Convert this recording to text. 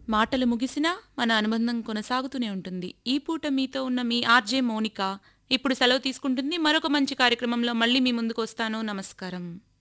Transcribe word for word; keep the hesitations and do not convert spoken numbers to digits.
మాటలు ముగిసినా మన అనుబంధం కొనసాగుతూనే ఉంటుంది. ఈ పూట మీతో ఉన్న మీ ఆర్జే మౌనిక ఇప్పుడు సెలవు తీసుకుంటుంది. మరొక మంచి కార్యక్రమంలో మళ్ళీ మీ ముందుకు వస్తాను. నమస్కారం.